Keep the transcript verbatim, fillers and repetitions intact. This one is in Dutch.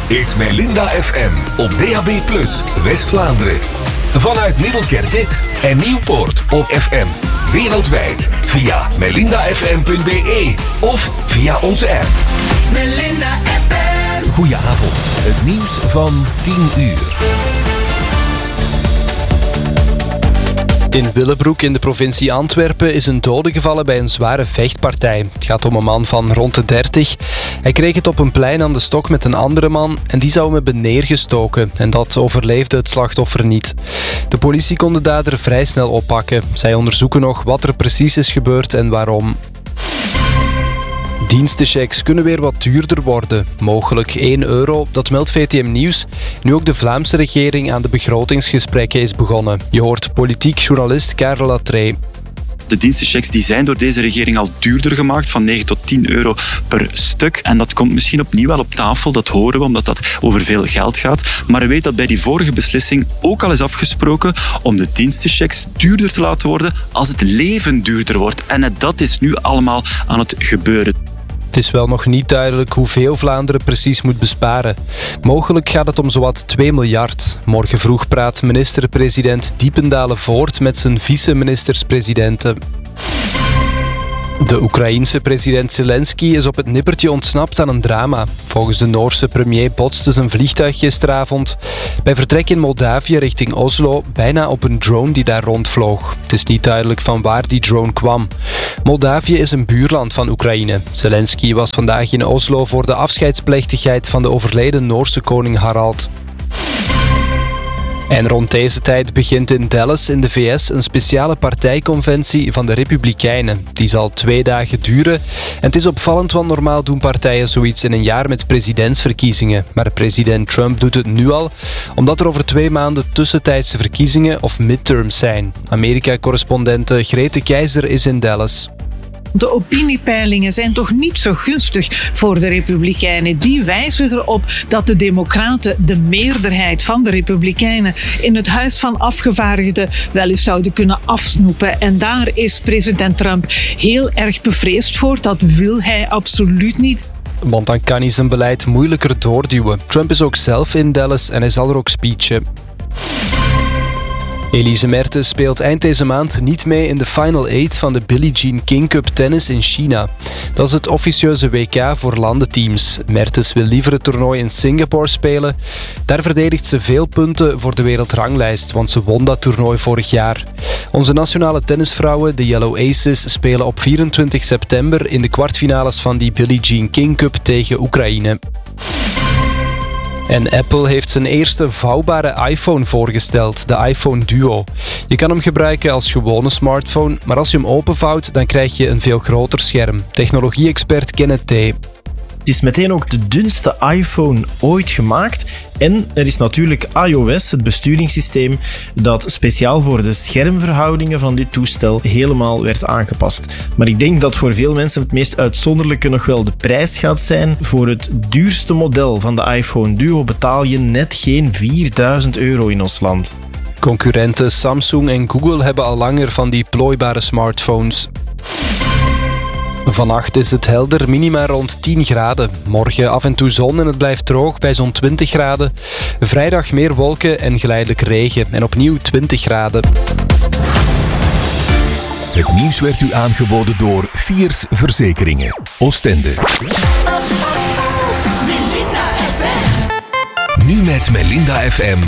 is Melinda F M op D A B plus, West-Vlaanderen. Vanuit Middelkerke en Nieuwpoort op F M. Wereldwijd via melinda f m punt b e of via onze app. Melinda F M. Goedenavond, het nieuws van tien uur. In Willebroek in de provincie Antwerpen is een dode gevallen bij een zware vechtpartij. Het gaat om een man van rond de dertig. Hij kreeg het op een plein aan de stok met een andere man en die zou hem hebben neergestoken. En dat overleefde het slachtoffer niet. De politie kon de dader vrij snel oppakken. Zij onderzoeken nog wat er precies is gebeurd en waarom. Dienstenchecks kunnen weer wat duurder worden. Mogelijk één euro, dat meldt V T M Nieuws. Nu ook de Vlaamse regering aan de begrotingsgesprekken is begonnen. Je hoort politiek journalist Karel Latree. De dienstenchecks die zijn door deze regering al duurder gemaakt, van negen tot tien euro per stuk. En dat komt misschien opnieuw wel op tafel, dat horen we, omdat dat over veel geld gaat. Maar u weet dat bij die vorige beslissing ook al is afgesproken om de dienstenchecks duurder te laten worden als het leven duurder wordt. En dat is nu allemaal aan het gebeuren. Het is wel nog niet duidelijk hoeveel Vlaanderen precies moet besparen. Mogelijk gaat het om zowat twee miljard. Morgen vroeg praat minister-president Diependalen-Voort met zijn vice-ministers-presidenten. De Oekraïense president Zelensky is op het nippertje ontsnapt aan een drama. Volgens de Noorse premier botste zijn vliegtuig gisteravond bij vertrek in Moldavië richting Oslo bijna op een drone die daar rondvloog. Het is niet duidelijk van waar die drone kwam. Moldavië is een buurland van Oekraïne. Zelensky was vandaag in Oslo voor de afscheidsplechtigheid van de overleden Noorse koning Harald. En rond deze tijd begint in Dallas in de V S een speciale partijconventie van de Republikeinen. Die zal twee dagen duren. En het is opvallend, want normaal doen partijen zoiets in een jaar met presidentsverkiezingen. Maar president Trump doet het nu al, omdat er over twee maanden tussentijdse verkiezingen of midterms zijn. Amerika-correspondente Grete Keizer is in Dallas. De opiniepeilingen zijn toch niet zo gunstig voor de Republikeinen. Die wijzen erop dat de Democraten de meerderheid van de Republikeinen in het Huis van Afgevaardigden wel eens zouden kunnen afsnoepen. En daar is president Trump heel erg bevreesd voor. Dat wil hij absoluut niet. Want dan kan hij zijn beleid moeilijker doorduwen. Trump is ook zelf in Dallas en hij zal er ook speechen. Elise Mertens speelt eind deze maand niet mee in de Final Eight van de Billie Jean King Cup tennis in China. Dat is het officieuze W K voor landenteams. Mertens wil liever het toernooi in Singapore spelen. Daar verdedigt ze veel punten voor de wereldranglijst, want ze won dat toernooi vorig jaar. Onze nationale tennisvrouwen, de Yellow Aces, spelen op vierentwintig september in de kwartfinales van die Billie Jean King Cup tegen Oekraïne. En Apple heeft zijn eerste vouwbare iPhone voorgesteld, de iPhone Duo. Je kan hem gebruiken als gewone smartphone, maar als je hem openvouwt, dan krijg je een veel groter scherm. Technologie-expert Kenneth T. Het is meteen ook de dunste iPhone ooit gemaakt. En er is natuurlijk iOS, het besturingssysteem, dat speciaal voor de schermverhoudingen van dit toestel helemaal werd aangepast. Maar ik denk dat voor veel mensen het meest uitzonderlijke nog wel de prijs gaat zijn. Voor het duurste model van de iPhone Duo betaal je net geen vierduizend euro in ons land. Concurrenten Samsung en Google hebben al langer van die plooibare smartphones. Vannacht is het helder, minima rond tien graden. Morgen af en toe zon en het blijft droog bij zo'n twintig graden. Vrijdag meer wolken en geleidelijk regen en opnieuw twintig graden. Het nieuws werd u aangeboden door Fiers Verzekeringen. Oostende. Nu met Melinda F M